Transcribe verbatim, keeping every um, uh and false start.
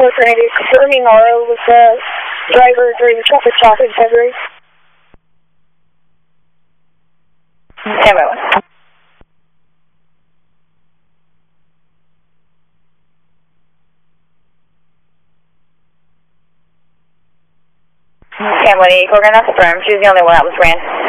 report for any confirming R O was the driver during the traffic stop in February. Stand by one. Cam one eighty, Corbin, that's affirmed. She was the only one that was ran.